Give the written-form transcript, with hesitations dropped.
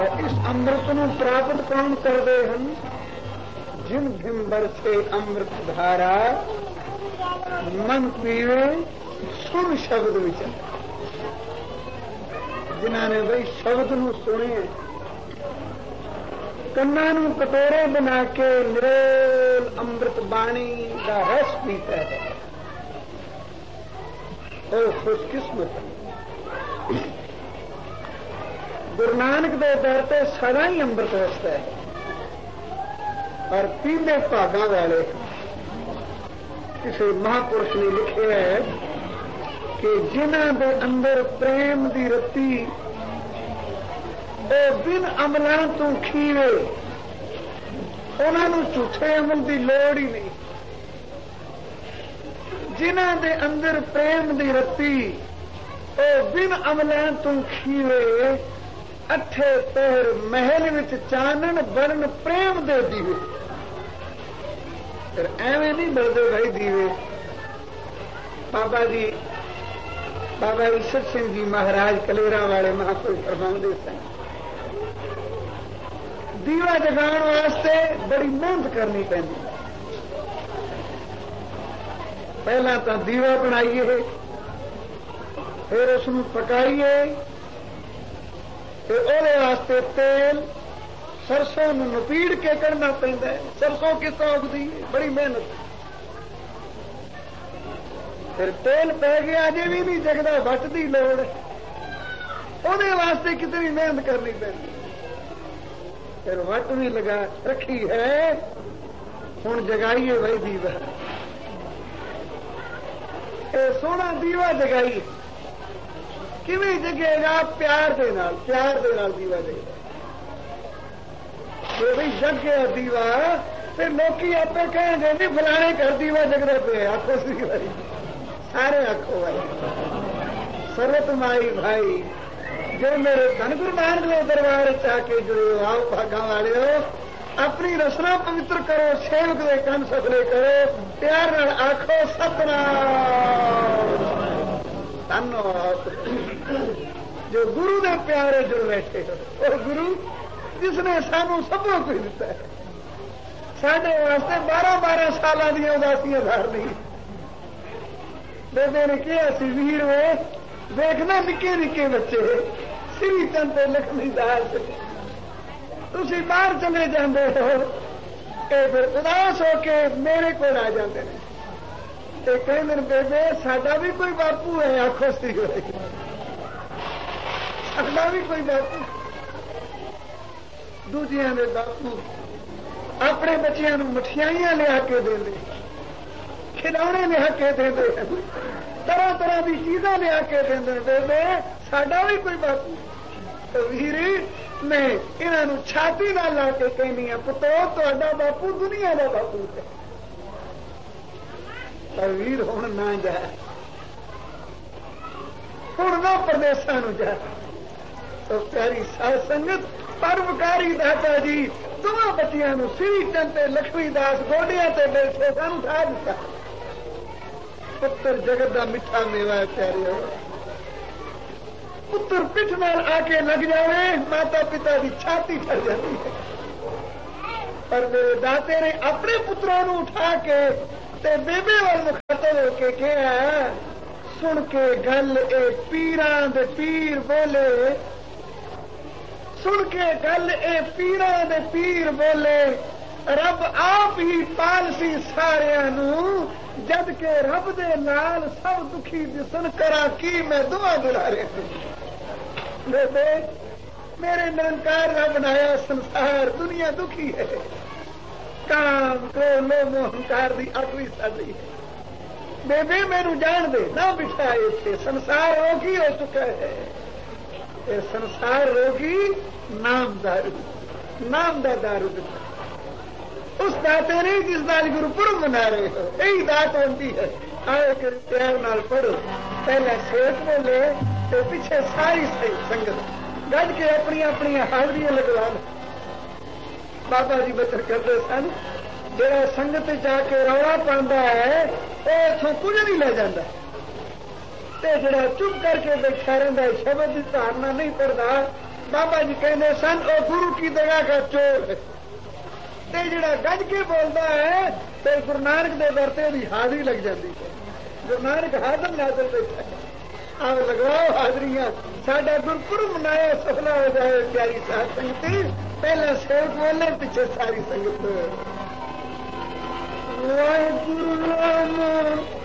इस अमृत ਨੂੰ ਪ੍ਰਾਪਤ ਕੌਣ ਕਰਦੇ ਹਨ? ਜਿਨ ਭਿਮ ਬਰਸੇ ਅੰਮ੍ਰਿਤ ਧਾਰਾ ਮਨ ਪੀਵੇ ਸੁਣ ਸ਼ਬਦ ਵਿਚਾਰ। ਜਿਨ੍ਹਾਂ ਨੇ ਬਈ ਸ਼ਬਦ ਨੂੰ ਸੁਣੇ, ਕੰਨਾਂ ਨੂੰ ਕਟੋਰੇ ਬਣਾ ਕੇ ਨਿਰੋਲ ਅੰਮ੍ਰਿਤ ਬਾਣੀ ਦਾ ਰਸ ਪੀਤਾ ਹੈ, ਉਹ ਖੁਸ਼ਕਿਸਮਤ ਹੈ। गुरु नानक दे दर ते सदा ही अंमृत वसदा है और पींदे भागा वाले। किसी महापुरुष ने लिखे है कि जिन्हां दे अंदर प्रेम दी रत्ती ओ बिन अमलां तो खीवे, उन्हां नूं झूठे अमल की लोड़ ही नहीं। जिन्हां दे अंदर प्रेम दी रत्ती ओ बिन अमलां तो खीवे, अठे पहर महल विच चानन बरन प्रेम दे दीवे। फिर एवें नहीं बलदे भाई दीवे। बाबा ईश्वर सिंह जी महाराज कलेरा वाले महापुरुष फरमाउंदे सन, दीवा जगाण वास्ते बड़ी मेहनत करनी पैंदी। पहला तो दीवा बनाइए, फिर उसनूं पकाइए, ਉਹਦੇ ਵਾਸਤੇ तेल सरसों नपीड़ के करना पैंदा है। सरसों किस तरह उगदी है, बड़ी मेहनत। फिर तेल पै गया अजे भी नहीं जगदा, वट की लोड़ है, ਉਹਦੇ वास्ते कितनी मेहनत करनी पैंदी। फिर वट भी लगा रखी है, हुण जगाइए भाई दीवा। सोहना दीवा जगाइए। किवें जगेगा? प्यार दे नाल दीवा जगेगा। जो भी जग गया दीवा, फिर लोग आपे कहेंगे नहीं फलाने घर दीवा जगदा पे। आखो सी भाई, सारे आखो भाई। सरत माई भाई जो मेरे धन गुरु नानक देव दरबार आके जुड़े हो, आओ भागा वाले हो, अपनी रसना पवित्र करो, सेवक दे कंन सफले करो, प्यार नाल आखो सतनाम। जो गुरु दे प्यारे जुड़ बैठे हो, और गुरु जिसने सानू सब कुछ दिता है, साढ़े वास्ते 12-12 साल दी उदासियां धार ली। बेबे ने कहा सी, वीर वे देखना निके निके बच्चे श्री चंद लक्ष्मी दास तुसी बाहर चले जाते हो, फिर उदास होके मेरे को आ जाते हैं। कहते बेबे साडा भी कोई बापू है। आखो सी साडा भी कोई बापू। दूजियां दे बापू अपने बच्चियां नूं मठियाइयां लिया के देंदे, खिलौने लिया के देंदे, तरह तरह की चीज़ां लिया के देंदे। बेबे साडा भी कोई बापू। तो वीरी मैं इन्हां नूं छाती नाल ला के कहनी आ, पुत्रो तुहाडा बापू दुनिया दा बापू है। पर वीर हुण ना जा, हुण ना प्रदेशां नूं जा। तो प्यारी साध संगत, परोपकारी दाता जी दोवां बच्चियां नूं श्री चंद ते लक्ष्मी दास गोडियां ते बैठे सानूं उठा दिता। पुत्र जगत दा मिठा मेवा है प्यारे। पुत्र पिठ नाल आके लग जावे, माता पिता की छाती ठर जाती है। पर मेरे दाते ने अपने पुत्रों नूं उठा के ते बेबे वाल मुखातब होके कहा, सुन के गल ए पीरां दे पीर बोले, सुन के गल ए पीरां दे पीर बोले, रब आप ही पालसी सारियां नूं, जद के रब दे नाल सब दुखी दिसन करा की मैं दुआ बुला रहे। बेबे मेरे निरंकार का बनाया संसार दुनिया दुखी है, काम क्रोध लोभ अहंकार की अग भी साडी है। बेबे मैनू जान दे ना बिठा, इत्थे संसार रोगी हो चुका है। ये संसार रोगी नाम दारू, नाम दा दारू दिता। उस दाते ने जिस नाल गुरुपुरब मना रहे हो, यही दात होती है। आओ कर प्यार नाल पढ़ो। पहले सेठ बोले तो पीछे सारी संगत गज के अपनी अपनी हाजरियां लगवा लो। बाबा जी बचन करते सन, जेड़ा संगत जाके रौला पांदा है वो इथों कुछ नहीं ले जाता, ते जेड़ा चुप करके बैठा रहिंदा, शब्द की धारणा नहीं पढ़ता, बाबा जी कहते सन वो गुरु की दगा का चोर है ते जिहड़ा गज के बोलता है तो गुरु नानक दे दरते दी हाजरी लग जाती है गुरु नानक हाजर नाजर बैठा है आओ लगाओ हाजरियां साडा गुरपुरब मनाया सफला हो जाए प्यारी साध संगत पहला सेवक बोले पीछे सारी संगत वाहिगुरु नाम